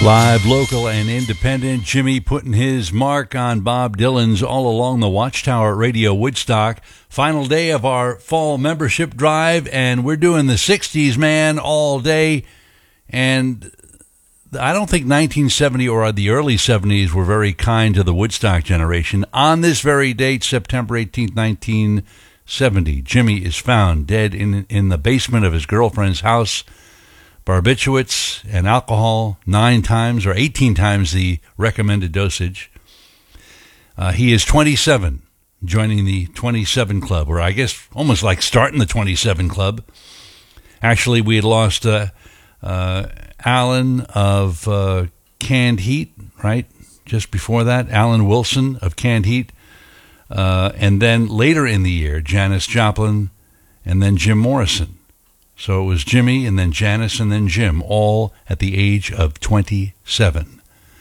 Live, local, and independent. Jimmy putting his mark on Bob Dylan's All Along the Watchtower at Radio Woodstock. Final day of our fall membership drive, and we're doing the 60s, man, all day. And I don't think 1970 or the early 70s were very kind to the Woodstock generation. On this very date, September 18th, 1970, Jimmy is found dead in the basement of his girlfriend's house. Barbiturates and alcohol 9 times or 18 times the recommended dosage. He is 27, joining the 27 Club, or I guess almost like starting the 27 Club. Actually, we had lost Alan of Canned Heat, right? Just before that, Alan Wilson of Canned Heat. And then later in the year, Janis Joplin, and then Jim Morrison. So it was Jimmy, and then Janis, and then Jim, all at the age of 27.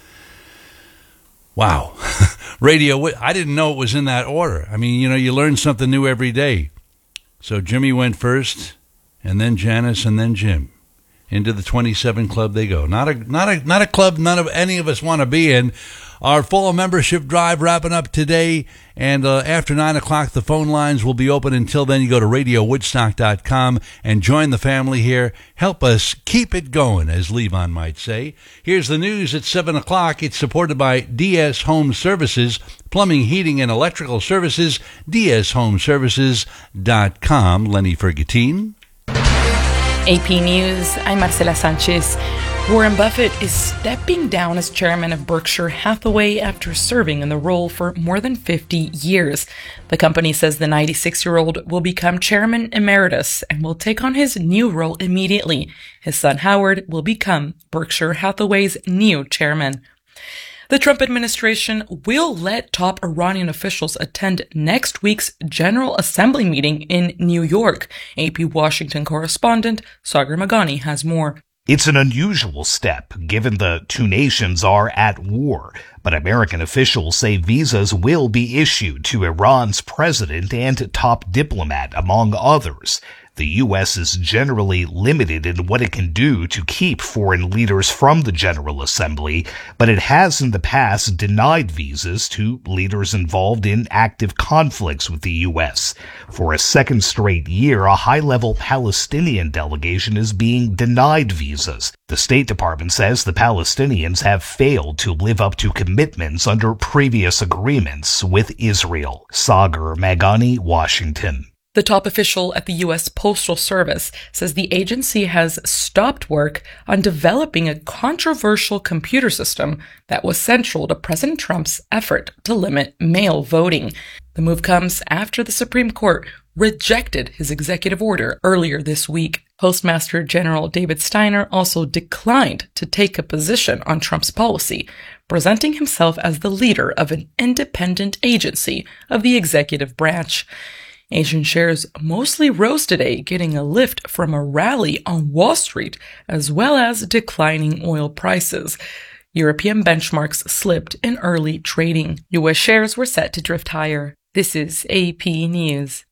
Wow. Radio, I didn't know it was in that order. I mean, you learn something new every day. So Jimmy went first, and then Janis, and then Jim. Into the 27 Club they go. Not a club any of us want to be in. Our fall membership drive wrapping up today, and after 9 o'clock, the phone lines will be open. Until then, you go to RadioWoodstock.com and join the family here. Help us keep it going, as Levon might say. Here's the news at 7 o'clock. It's supported by DS Home Services, plumbing, heating, and electrical services, DSHomeservices.com. Lenny Fergatine. AP News, I'm Marcela Sanchez. Warren Buffett is stepping down as chairman of Berkshire Hathaway after serving in the role for more than 50 years. The company says the 96-year-old will become chairman emeritus and will take on his new role immediately. His son Howard will become Berkshire Hathaway's new chairman. The Trump administration will let top Iranian officials attend next week's General Assembly meeting in New York. AP Washington correspondent Sagar Magani has more. It's an unusual step, given the two nations are at war, but American officials say visas will be issued to Iran's president and top diplomat, among others. The U.S. is generally limited in what it can do to keep foreign leaders from the General Assembly, but it has in the past denied visas to leaders involved in active conflicts with the U.S. For a second straight year, a high-level Palestinian delegation is being denied visas. The State Department says the Palestinians have failed to live up to commitments under previous agreements with Israel. Sagar Magani, Washington. The top official at the U.S. Postal Service says the agency has stopped work on developing a controversial computer system that was central to President Trump's effort to limit mail voting. The move comes after the Supreme Court rejected his executive order earlier this week. Postmaster General David Steiner also declined to take a position on Trump's policy, presenting himself as the leader of an independent agency of the executive branch. Asian shares mostly rose today, getting a lift from a rally on Wall Street, as well as declining oil prices. European benchmarks slipped in early trading. U.S. shares were set to drift higher. This is AP News.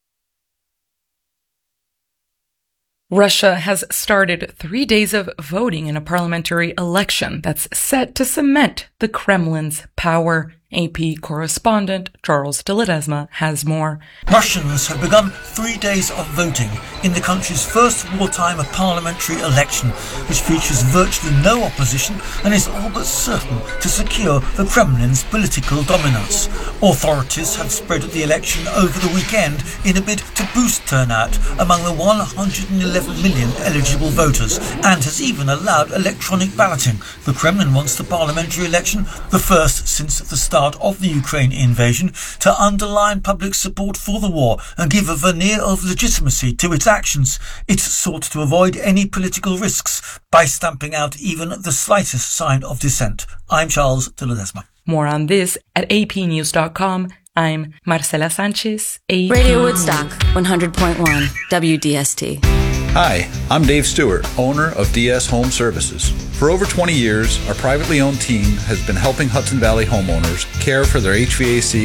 Russia has started 3 days of voting in a parliamentary election that's set to cement the Kremlin's power. AP correspondent Charles de Ledesma has more. Russians have begun 3 days of voting in the country's first wartime parliamentary election, which features virtually no opposition and is all but certain to secure the Kremlin's political dominance. Authorities have spread the election over the weekend in a bid to boost turnout among the 111 million eligible voters, and has even allowed electronic balloting. The Kremlin wants the parliamentary election, the first since the start of the Ukraine invasion, to underline public support for the war and give a veneer of legitimacy to its actions. It sought to avoid any political risks by stamping out even the slightest sign of dissent. I'm Charles de Ledesma. More on this at apnews.com. I'm Marcela Sanchez, AP Radio Woodstock, 100.1 WDST. Hi, I'm Dave Stewart, owner of DS Home Services. For over 20 years, our privately owned team has been helping Hudson Valley homeowners care for their HVAC